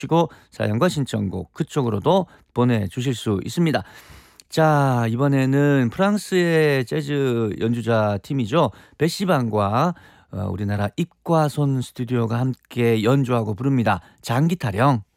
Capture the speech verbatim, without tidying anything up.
시고 사연과 신청곡 그쪽으로도 보내주실 수 있습니다. 자, 이번에는 프랑스의 재즈 연주자 팀이죠. 베시반과 어, 우리나라 입과손 스튜디오가 함께 연주하고 부릅니다. 장기타령.